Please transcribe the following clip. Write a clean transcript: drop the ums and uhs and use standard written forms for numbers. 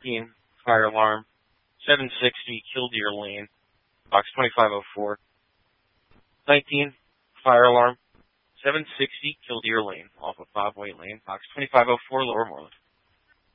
18, fire alarm, 760, Killdeer Lane, box 2504. 19, fire alarm, 760, Killdeer Lane, off of Bob White Lane, box 2504, Lower Moreland.